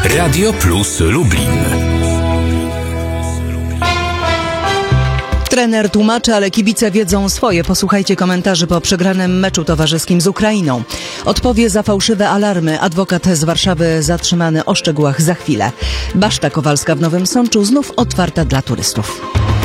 Radio Plus Lublin. Trener tłumaczy, ale kibice wiedzą swoje. Posłuchajcie komentarzy po przegranym meczu towarzyskim z Ukrainą. Odpowie za fałszywe alarmy. Adwokat z Warszawy zatrzymany, o szczegółach za chwilę. Baszta Kowalska w Nowym Sączu znów otwarta dla turystów.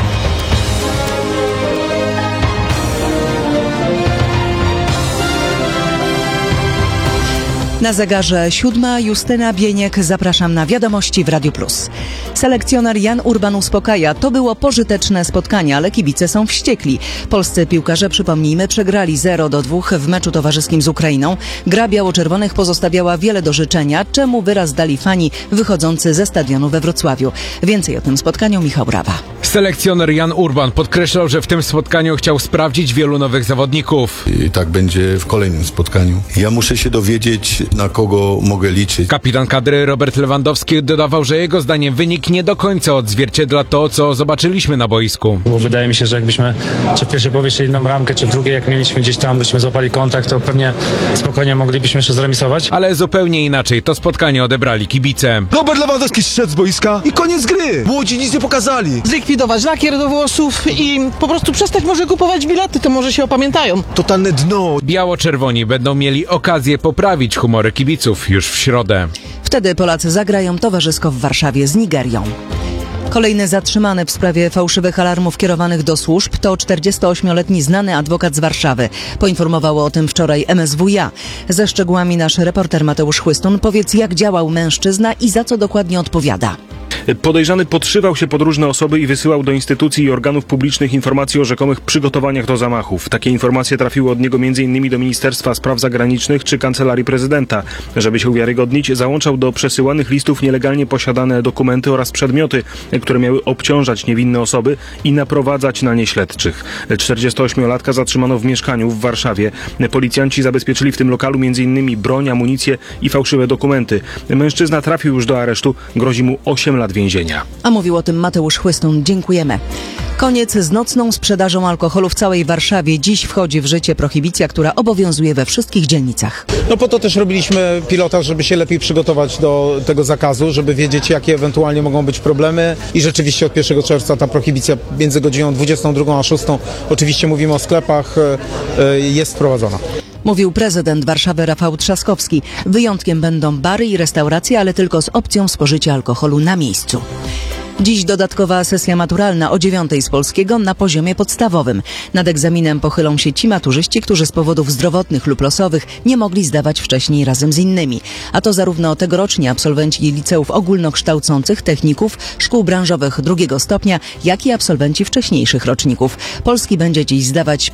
Na zegarze 7:00, Justyna Bieniek, zapraszam na wiadomości w Radiu Plus. Selekcjoner Jan Urban uspokaja, to było pożyteczne spotkanie, ale kibice są wściekli. Polscy piłkarze, przypomnijmy, przegrali 0-2 w meczu towarzyskim z Ukrainą. Gra biało-czerwonych pozostawiała wiele do życzenia, czemu wyraz dali fani wychodzący ze stadionu we Wrocławiu. Więcej o tym spotkaniu Michał Rawa. Selekcjoner Jan Urban podkreślał, że w tym spotkaniu chciał sprawdzić wielu nowych zawodników. I tak będzie w kolejnym spotkaniu. Ja muszę się dowiedzieć, na kogo mogę liczyć. Kapitan kadry Robert Lewandowski dodawał, że jego zdaniem wynik nie do końca odzwierciedla to, co zobaczyliśmy na boisku. Bo wydaje mi się, że jakbyśmy czy w pierwszej połowie jeszcze jedną bramkę, czy w drugiej, jak mieliśmy gdzieś tam, byśmy złapali kontakt, to pewnie spokojnie moglibyśmy jeszcze zremisować. Ale zupełnie inaczej to spotkanie odebrali kibice. Robert Lewandowski zszedł z boiska i koniec gry. Młodzi nic nie pokazali. Zlikwidować lakier do włosów i po prostu przestać może kupować bilety, to może się opamiętają. Totalne dno. Biało-czerwoni będą mieli okazję poprawić humory kibiców już w środę. Wtedy Polacy zagrają towarzysko w Warszawie z Nigerią. Kolejny zatrzymany w sprawie fałszywych alarmów kierowanych do służb to 48-letni znany adwokat z Warszawy. Poinformowało o tym wczoraj MSWiA. Ze szczegółami nasz reporter Mateusz Chłystun. Powiedz, jak działał mężczyzna i za co dokładnie odpowiada. Podejrzany podszywał się pod różne osoby i wysyłał do instytucji i organów publicznych informacje o rzekomych przygotowaniach do zamachów. Takie informacje trafiły od niego m.in. do Ministerstwa Spraw Zagranicznych czy Kancelarii Prezydenta. Żeby się uwiarygodnić, załączał do przesyłanych listów nielegalnie posiadane dokumenty oraz przedmioty, które miały obciążać niewinne osoby i naprowadzać na nie śledczych. 48-latka zatrzymano w mieszkaniu w Warszawie. Policjanci zabezpieczyli w tym lokalu m.in. broń, amunicję i fałszywe dokumenty. Mężczyzna trafił już do aresztu, grozi mu 8 lat więzienia. A mówił o tym Mateusz Chłystun. Dziękujemy. Koniec z nocną sprzedażą alkoholu w całej Warszawie. Dziś wchodzi w życie prohibicja, która obowiązuje we wszystkich dzielnicach. No po to też robiliśmy pilotaż, żeby się lepiej przygotować do tego zakazu, żeby wiedzieć, jakie ewentualnie mogą być problemy i rzeczywiście od 1 czerwca ta prohibicja między godziną 22 a 6, oczywiście mówimy o sklepach, jest wprowadzona. Mówił prezydent Warszawy Rafał Trzaskowski. Wyjątkiem będą bary i restauracje, ale tylko z opcją spożycia alkoholu na miejscu. Dziś dodatkowa sesja maturalna o 9:00 z polskiego na poziomie podstawowym. Nad egzaminem pochylą się ci maturzyści, którzy z powodów zdrowotnych lub losowych nie mogli zdawać wcześniej razem z innymi. A to zarówno tegoroczni absolwenci liceów ogólnokształcących, techników, szkół branżowych drugiego stopnia, jak i absolwenci wcześniejszych roczników. Polski będzie dziś zdawać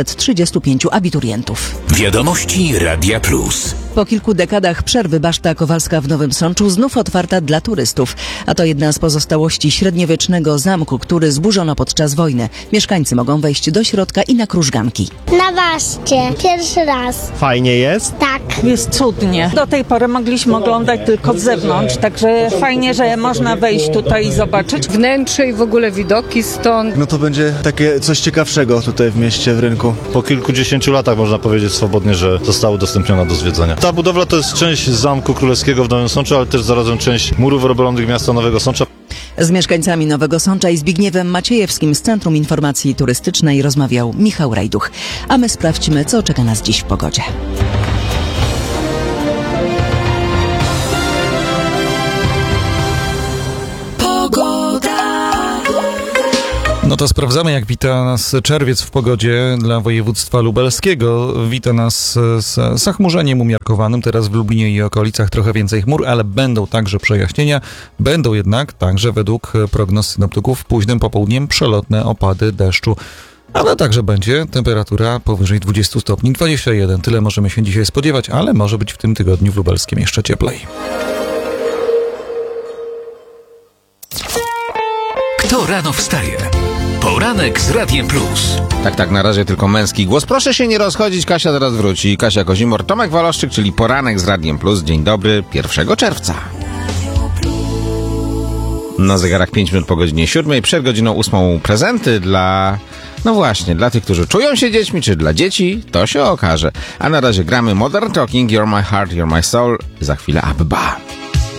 535 abiturientów. Wiadomości Radia Plus. Po kilku dekadach przerwy Baszta Kowalska w Nowym Sączu znów otwarta dla turystów. A to jedna z pozostałości średniowiecznego zamku, który zburzono podczas wojny. Mieszkańcy mogą wejść do środka i na krużganki. Na Baszcie. Pierwszy raz. Fajnie jest? Tak. Jest cudnie. Do tej pory mogliśmy oglądać tylko z zewnątrz, także fajnie, że można wejść tutaj i zobaczyć wnętrze i w ogóle widoki stąd. No to będzie takie coś ciekawszego tutaj w mieście, w rynku. Po kilkudziesięciu latach można powiedzieć swobodnie, że została udostępniona do zwiedzania. Ta budowla to jest część Zamku Królewskiego w Nowym Sączu, ale też zarazem część murów obrolonych miasta Nowego Sącza. Z mieszkańcami Nowego Sącza i Zbigniewem Maciejewskim z Centrum Informacji Turystycznej rozmawiał Michał Rajduch. A my sprawdźmy, co czeka nas dziś w pogodzie. No to sprawdzamy, jak wita nas czerwiec w pogodzie dla województwa lubelskiego. Wita nas z zachmurzeniem umiarkowanym. Teraz w Lublinie i okolicach trochę więcej chmur, ale będą także przejaśnienia. Będą jednak także według prognoz synoptyków późnym popołudniem przelotne opady deszczu. Ale także będzie temperatura powyżej 20 stopni, 21. Tyle możemy się dzisiaj spodziewać, ale może być w tym tygodniu w lubelskim jeszcze cieplej. Kto rano wstaje? Poranek z Radiem Plus. Tak, na razie tylko męski głos. Proszę się nie rozchodzić, Kasia zaraz wróci. Kasia Kozimor, Tomek Waloszczyk, czyli Poranek z Radiem Plus. Dzień dobry, 1 czerwca. Na zegarach 5 minut po godzinie 7, przed godziną 8 prezenty dla... No właśnie, dla tych, którzy czują się dziećmi, czy dla dzieci, to się okaże. A na razie gramy Modern Talking, You're My Heart, You're My Soul. Za chwilę Abba.